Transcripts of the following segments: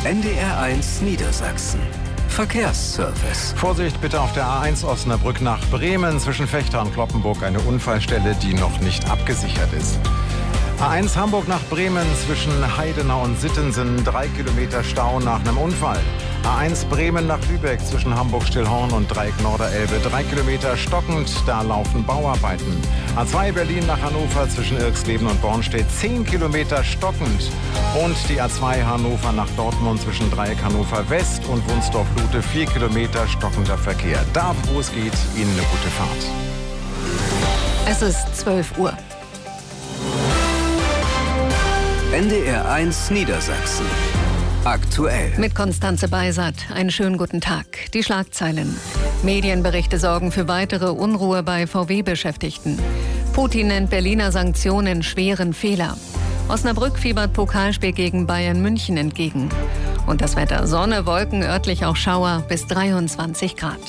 NDR1 Niedersachsen. Verkehrsservice. Vorsicht bitte auf der A1 Osnabrück nach Bremen. Zwischen Vechta und Cloppenburg eine Unfallstelle, die noch nicht abgesichert ist. A1 Hamburg nach Bremen zwischen Heidenau und Sittensen 3 Kilometer Stau nach einem Unfall. A1 Bremen nach Lübeck zwischen Hamburg-Stillhorn und Dreieck Norderelbe 3 Kilometer stockend, da laufen Bauarbeiten. A2 Berlin nach Hannover zwischen Irxleben und Bornstedt 10 Kilometer stockend. Und die A2 Hannover nach Dortmund zwischen Dreieck Hannover West und Wunsdorf-Lute 4 Kilometer stockender Verkehr. Da, wo es geht, Ihnen eine gute Fahrt. Es ist 12 Uhr. NDR1 Niedersachsen. Aktuell. Mit Konstanze Beisert. Einen schönen guten Tag. Die Schlagzeilen. Medienberichte sorgen für weitere Unruhe bei VW-Beschäftigten. Putin nennt Berliner Sanktionen schweren Fehler. Osnabrück fiebert Pokalspiel gegen Bayern München entgegen. Und das Wetter: Sonne, Wolken, örtlich auch Schauer bis 23 Grad.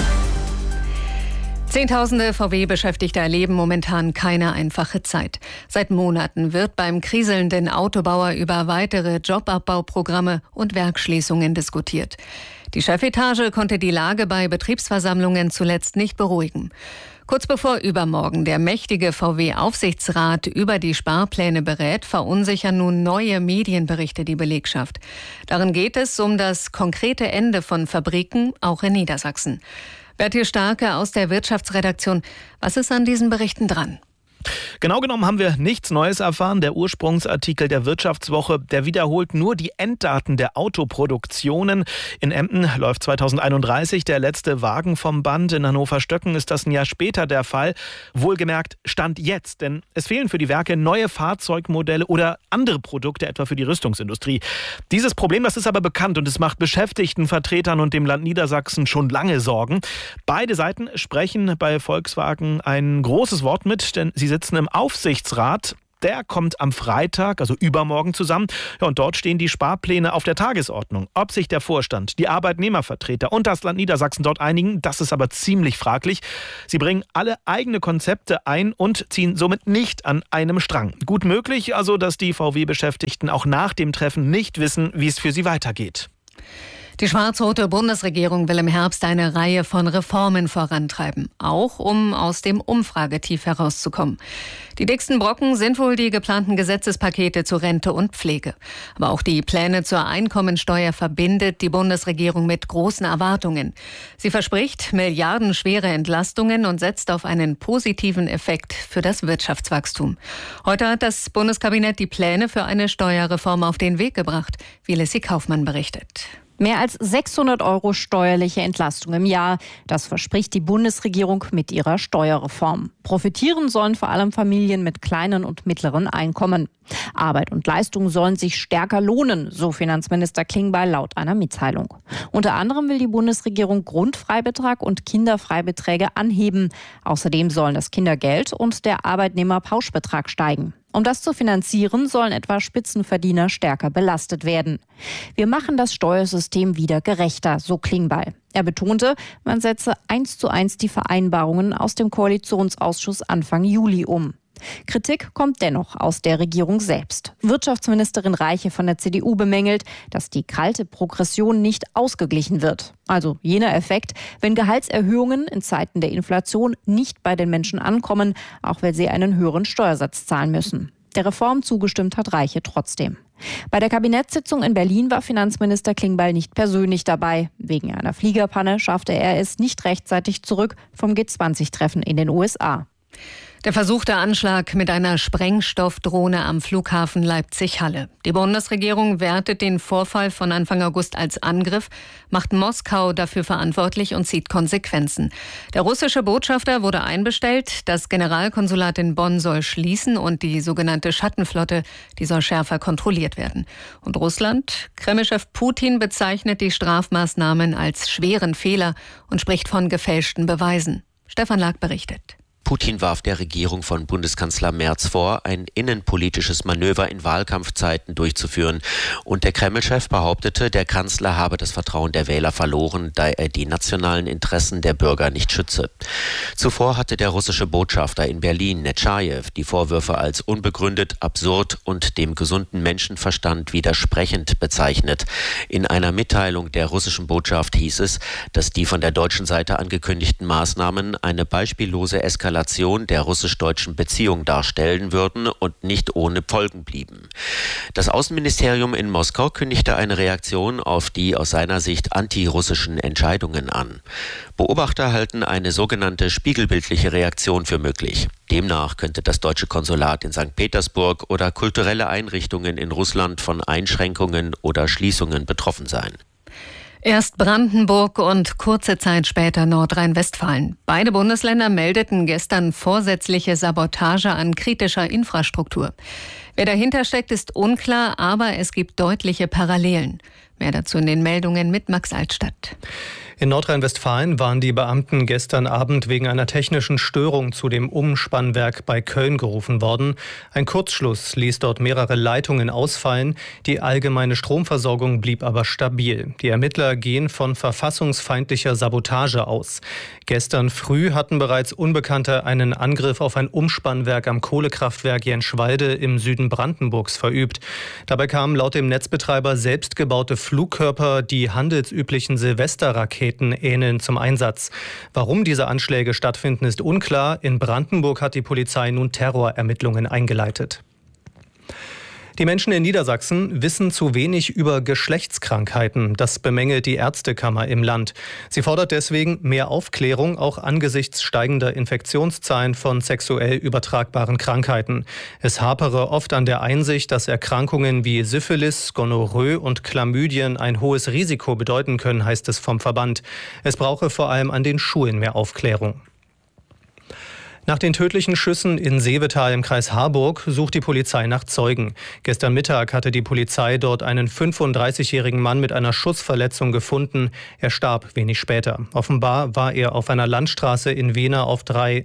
Zehntausende VW-Beschäftigte erleben momentan keine einfache Zeit. Seit Monaten wird beim kriselnden Autobauer über weitere Jobabbauprogramme und Werksschließungen diskutiert. Die Chefetage konnte die Lage bei Betriebsversammlungen zuletzt nicht beruhigen. Kurz bevor übermorgen der mächtige VW-Aufsichtsrat über die Sparpläne berät, verunsichern nun neue Medienberichte die Belegschaft. Darin geht es um das konkrete Ende von Fabriken, auch in Niedersachsen. Bertil Starke aus der Wirtschaftsredaktion. Was ist an diesen Berichten dran? Genau genommen haben wir nichts Neues erfahren. Der Ursprungsartikel der Wirtschaftswoche, der wiederholt nur die Enddaten der Autoproduktionen. In Emden läuft 2031 der letzte Wagen vom Band. In Hannover-Stöcken ist das ein Jahr später der Fall. Wohlgemerkt Stand jetzt, denn es fehlen für die Werke neue Fahrzeugmodelle oder andere Produkte, etwa für die Rüstungsindustrie. Dieses Problem, das ist aber bekannt und es macht Beschäftigtenvertretern und dem Land Niedersachsen schon lange Sorgen. Beide Seiten sprechen bei Volkswagen ein großes Wort mit, denn sie sitzen im Aufsichtsrat. Der kommt am Freitag, also übermorgen, zusammen. Ja, und dort stehen die Sparpläne auf der Tagesordnung. Ob sich der Vorstand, die Arbeitnehmervertreter und das Land Niedersachsen dort einigen, das ist aber ziemlich fraglich. Sie bringen alle eigene Konzepte ein und ziehen somit nicht an einem Strang. Gut möglich also, dass die VW-Beschäftigten auch nach dem Treffen nicht wissen, wie es für sie weitergeht. Die schwarz-rote Bundesregierung will im Herbst eine Reihe von Reformen vorantreiben, auch um aus dem Umfragetief herauszukommen. Die dicksten Brocken sind wohl die geplanten Gesetzespakete zu Rente und Pflege. Aber auch die Pläne zur Einkommensteuer verbindet die Bundesregierung mit großen Erwartungen. Sie verspricht milliardenschwere Entlastungen und setzt auf einen positiven Effekt für das Wirtschaftswachstum. Heute hat das Bundeskabinett die Pläne für eine Steuerreform auf den Weg gebracht, wie Lissi Kaufmann berichtet. Mehr als 600 € steuerliche Entlastung im Jahr. Das verspricht die Bundesregierung mit ihrer Steuerreform. Profitieren sollen vor allem Familien mit kleinen und mittleren Einkommen. Arbeit und Leistung sollen sich stärker lohnen, so Finanzminister Klingbeil laut einer Mitteilung. Unter anderem will die Bundesregierung Grundfreibetrag und Kinderfreibeträge anheben. Außerdem sollen das Kindergeld und der Arbeitnehmerpauschbetrag steigen. Um das zu finanzieren, sollen etwa Spitzenverdiener stärker belastet werden. Wir machen das Steuersystem wieder gerechter, so Klingbeil. Er betonte, man setze 1:1 die Vereinbarungen aus dem Koalitionsausschuss Anfang Juli um. Kritik kommt dennoch aus der Regierung selbst. Wirtschaftsministerin Reiche von der CDU bemängelt, dass die kalte Progression nicht ausgeglichen wird. Also jener Effekt, wenn Gehaltserhöhungen in Zeiten der Inflation nicht bei den Menschen ankommen, auch weil sie einen höheren Steuersatz zahlen müssen. Der Reform zugestimmt hat Reiche trotzdem. Bei der Kabinettssitzung in Berlin war Finanzminister Klingbeil nicht persönlich dabei. Wegen einer Fliegerpanne schaffte er es nicht rechtzeitig zurück vom G20-Treffen in den USA. Der versuchte Anschlag mit einer Sprengstoffdrohne am Flughafen Leipzig-Halle. Die Bundesregierung wertet den Vorfall von Anfang August als Angriff, macht Moskau dafür verantwortlich und zieht Konsequenzen. Der russische Botschafter wurde einbestellt, das Generalkonsulat in Bonn soll schließen und die sogenannte Schattenflotte, die soll schärfer kontrolliert werden. Und Russland? Kremlchef Putin bezeichnet die Strafmaßnahmen als schweren Fehler und spricht von gefälschten Beweisen. Stefan Lag berichtet. Putin warf der Regierung von Bundeskanzler Merz vor, ein innenpolitisches Manöver in Wahlkampfzeiten durchzuführen. Und der Kreml-Chef behauptete, der Kanzler habe das Vertrauen der Wähler verloren, da er die nationalen Interessen der Bürger nicht schütze. Zuvor hatte der russische Botschafter in Berlin, Netschajew, die Vorwürfe als unbegründet, absurd und dem gesunden Menschenverstand widersprechend bezeichnet. In einer Mitteilung der russischen Botschaft hieß es, dass die von der deutschen Seite angekündigten Maßnahmen eine beispiellose Eskalation der russisch-deutschen Beziehung darstellen würden und nicht ohne Folgen blieben. Das Außenministerium in Moskau kündigte eine Reaktion auf die aus seiner Sicht antirussischen Entscheidungen an. Beobachter halten eine sogenannte spiegelbildliche Reaktion für möglich. Demnach könnte das deutsche Konsulat in St. Petersburg oder kulturelle Einrichtungen in Russland von Einschränkungen oder Schließungen betroffen sein. Erst Brandenburg und kurze Zeit später Nordrhein-Westfalen. Beide Bundesländer meldeten gestern vorsätzliche Sabotage an kritischer Infrastruktur. Wer dahinter steckt, ist unklar, aber es gibt deutliche Parallelen. Mehr dazu in den Meldungen mit Max Altstadt. In Nordrhein-Westfalen waren die Beamten gestern Abend wegen einer technischen Störung zu dem Umspannwerk bei Köln gerufen worden. Ein Kurzschluss ließ dort mehrere Leitungen ausfallen. Die allgemeine Stromversorgung blieb aber stabil. Die Ermittler gehen von verfassungsfeindlicher Sabotage aus. Gestern früh hatten bereits Unbekannte einen Angriff auf ein Umspannwerk am Kohlekraftwerk Jenschwalde im Süden Brandenburgs verübt. Dabei kamen laut dem Netzbetreiber selbstgebaute Flugkörper, die handelsüblichen Silvesterraketen ähneln, zum Einsatz. Warum diese Anschläge stattfinden, ist unklar. In Brandenburg hat die Polizei nun Terrorermittlungen eingeleitet. Die Menschen in Niedersachsen wissen zu wenig über Geschlechtskrankheiten. Das bemängelt die Ärztekammer im Land. Sie fordert deswegen mehr Aufklärung, auch angesichts steigender Infektionszahlen von sexuell übertragbaren Krankheiten. Es hapere oft an der Einsicht, dass Erkrankungen wie Syphilis, Gonorrhoe und Chlamydien ein hohes Risiko bedeuten können, heißt es vom Verband. Es brauche vor allem an den Schulen mehr Aufklärung. Nach den tödlichen Schüssen in Seevetal im Kreis Harburg sucht die Polizei nach Zeugen. Gestern Mittag hatte die Polizei dort einen 35-jährigen Mann mit einer Schussverletzung gefunden. Er starb wenig später. Offenbar war er auf einer Landstraße in Wehner auf drei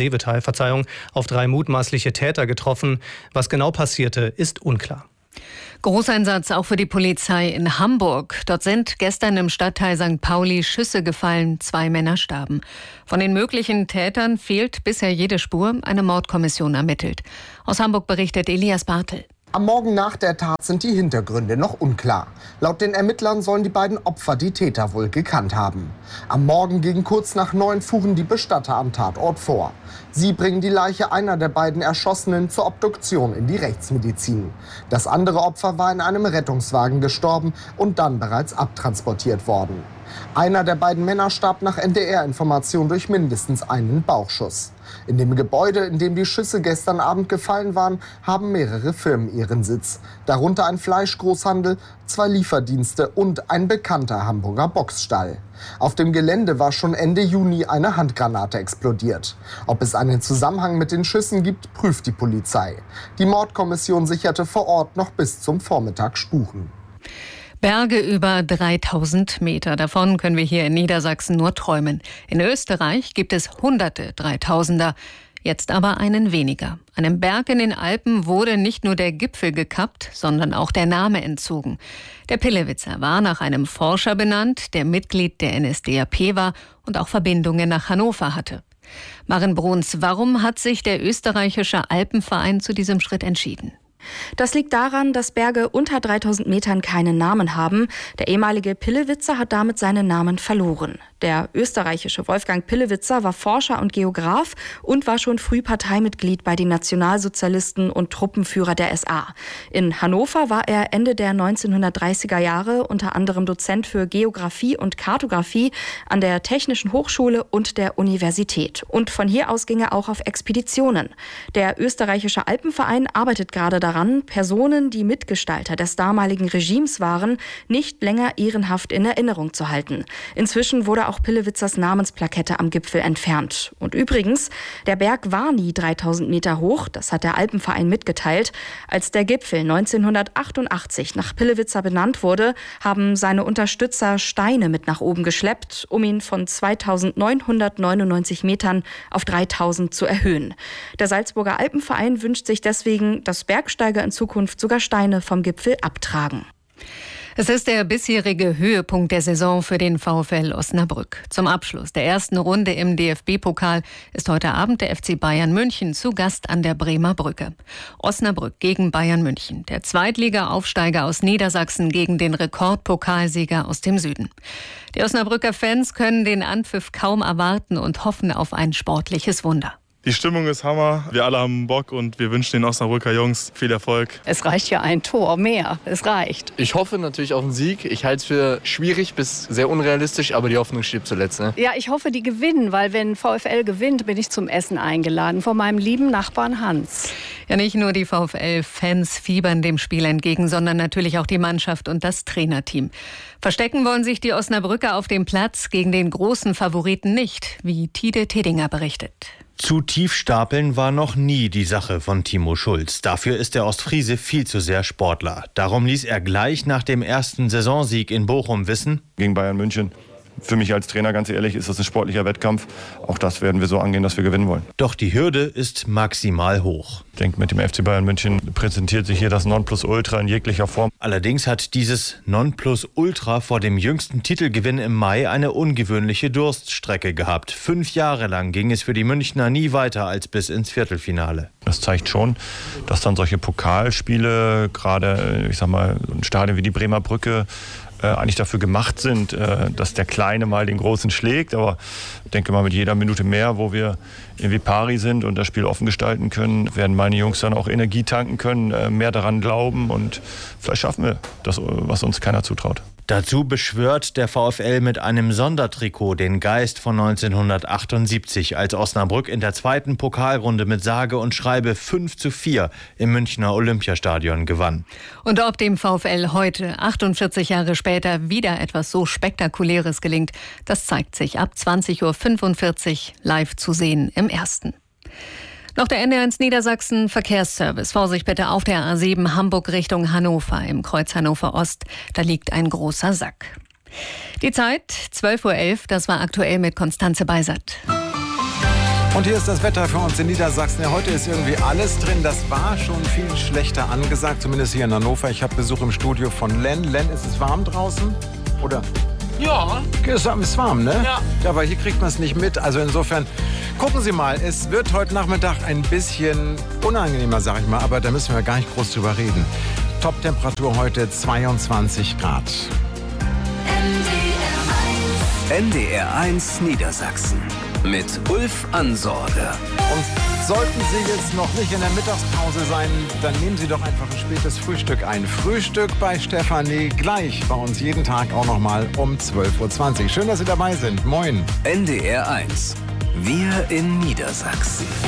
mutmaßliche Täter getroffen. Was genau passierte, ist unklar. Großeinsatz auch für die Polizei in Hamburg. Dort sind gestern im Stadtteil St. Pauli Schüsse gefallen, 2 Männer starben. Von den möglichen Tätern fehlt bisher jede Spur, eine Mordkommission ermittelt. Aus Hamburg berichtet Elias Bartel. Am Morgen nach der Tat sind die Hintergründe noch unklar. Laut den Ermittlern sollen die beiden Opfer die Täter wohl gekannt haben. Am Morgen gegen kurz nach 9 fuhren die Bestatter am Tatort vor. Sie bringen die Leiche einer der beiden Erschossenen zur Obduktion in die Rechtsmedizin. Das andere Opfer war in einem Rettungswagen gestorben und dann bereits abtransportiert worden. Einer der beiden Männer starb nach NDR-Information durch mindestens einen Bauchschuss. In dem Gebäude, in dem die Schüsse gestern Abend gefallen waren, haben mehrere Firmen ihren Sitz. Darunter ein Fleischgroßhandel, 2 Lieferdienste und ein bekannter Hamburger Boxstall. Auf dem Gelände war schon Ende Juni eine Handgranate explodiert. Ob es einen Zusammenhang mit den Schüssen gibt, prüft die Polizei. Die Mordkommission sicherte vor Ort noch bis zum Vormittag Spuren. Berge über 3000 Meter. Davon können wir hier in Niedersachsen nur träumen. In Österreich gibt es hunderte 3000er. Jetzt aber einen weniger. Einem Berg in den Alpen wurde nicht nur der Gipfel gekappt, sondern auch der Name entzogen. Der Pillewitzer war nach einem Forscher benannt, der Mitglied der NSDAP war und auch Verbindungen nach Hannover hatte. Maren Bruns, warum hat sich der österreichische Alpenverein zu diesem Schritt entschieden? Das liegt daran, dass Berge unter 3000 Metern keinen Namen haben. Der ehemalige Pillewitzer hat damit seinen Namen verloren. Der österreichische Wolfgang Pillewitzer war Forscher und Geograf und war schon früh Parteimitglied bei den Nationalsozialisten und Truppenführer der SA. In Hannover war er Ende der 1930er Jahre unter anderem Dozent für Geografie und Kartografie an der Technischen Hochschule und der Universität. Und von hier aus ging er auch auf Expeditionen. Der österreichische Alpenverein arbeitet gerade daran, daran, Personen, die Mitgestalter des damaligen Regimes waren, nicht länger ehrenhaft in Erinnerung zu halten. Inzwischen wurde auch Pillewitzers Namensplakette am Gipfel entfernt. Und übrigens, der Berg war nie 3000 Meter hoch, das hat der Alpenverein mitgeteilt. Als der Gipfel 1988 nach Pillewitzer benannt wurde, haben seine Unterstützer Steine mit nach oben geschleppt, um ihn von 2999 Metern auf 3000 zu erhöhen. Der Salzburger Alpenverein wünscht sich deswegen, dass Bergsteiger in Zukunft sogar Steine vom Gipfel abtragen. Es ist der bisherige Höhepunkt der Saison für den VfL Osnabrück. Zum Abschluss der ersten Runde im DFB-Pokal ist heute Abend der FC Bayern München zu Gast an der Bremer Brücke. Osnabrück gegen Bayern München, der Zweitliga-Aufsteiger aus Niedersachsen gegen den Rekordpokalsieger aus dem Süden. Die Osnabrücker Fans können den Anpfiff kaum erwarten und hoffen auf ein sportliches Wunder. Die Stimmung ist Hammer, wir alle haben Bock und wir wünschen den Osnabrücker Jungs viel Erfolg. Es reicht ja ein Tor mehr, es reicht. Ich hoffe natürlich auf einen Sieg. Ich halte es für schwierig bis sehr unrealistisch, aber die Hoffnung stirbt zuletzt. Ne? Ja, ich hoffe, die gewinnen, weil wenn VfL gewinnt, bin ich zum Essen eingeladen von meinem lieben Nachbarn Hans. Ja, nicht nur die VfL-Fans fiebern dem Spiel entgegen, sondern natürlich auch die Mannschaft und das Trainerteam. Verstecken wollen sich die Osnabrücker auf dem Platz gegen den großen Favoriten nicht, wie Tide Tedinger berichtet. Zu tief stapeln war noch nie die Sache von Timo Schulz. Dafür ist der Ostfriese viel zu sehr Sportler. Darum ließ er gleich nach dem ersten Saisonsieg in Bochum wissen: Gegen Bayern München. Für mich als Trainer, ganz ehrlich, ist das ein sportlicher Wettkampf. Auch das werden wir so angehen, dass wir gewinnen wollen. Doch die Hürde ist maximal hoch. Ich denke, mit dem FC Bayern München präsentiert sich hier das Nonplusultra in jeglicher Form. Allerdings hat dieses Nonplusultra vor dem jüngsten Titelgewinn im Mai eine ungewöhnliche Durststrecke gehabt. 5 Jahre lang ging es für die Münchner nie weiter als bis ins Viertelfinale. Das zeigt schon, dass dann solche Pokalspiele, gerade ich sag mal, ein Stadion wie die Bremer Brücke, eigentlich dafür gemacht sind, dass der Kleine mal den Großen schlägt. Aber ich denke mal, mit jeder Minute mehr, wo wir irgendwie pari sind und das Spiel offen gestalten können, werden meine Jungs dann auch Energie tanken können, mehr daran glauben und vielleicht schaffen wir das, was uns keiner zutraut. Dazu beschwört der VfL mit einem Sondertrikot den Geist von 1978, als Osnabrück in der zweiten Pokalrunde mit sage und schreibe 5:4 im Münchner Olympiastadion gewann. Und ob dem VfL heute, 48 Jahre später, wieder etwas so Spektakuläres gelingt, das zeigt sich ab 20:45 Uhr live zu sehen im Ersten. Noch der NDR1 Niedersachsen Verkehrsservice. Vorsicht bitte auf der A7 Hamburg Richtung Hannover im Kreuz Hannover Ost. Da liegt ein großer Sack. Die Zeit 12:11 Uhr. Das war aktuell mit Konstanze Beisert. Und hier ist das Wetter für uns in Niedersachsen. Ja, heute ist irgendwie alles drin. Das war schon viel schlechter angesagt, zumindest hier in Hannover. Ich habe Besuch im Studio von Len. Len, ist es warm draußen? Oder? Ja. Es ist warm, ne? Ja. Aber hier kriegt man es nicht mit. Also insofern, gucken Sie mal, es wird heute Nachmittag ein bisschen unangenehmer, sag ich mal. Aber da müssen wir gar nicht groß drüber reden. Top-Temperatur heute 22 Grad. NDR1 Niedersachsen mit Ulf Ansorge. Und sollten Sie jetzt noch nicht in der Mittagspause sein, dann nehmen Sie doch einfach ein spätes Frühstück ein. Frühstück bei Stefanie gleich bei uns jeden Tag auch noch mal um 12:20 Uhr. Schön, dass Sie dabei sind. Moin. NDR1. Wir in Niedersachsen.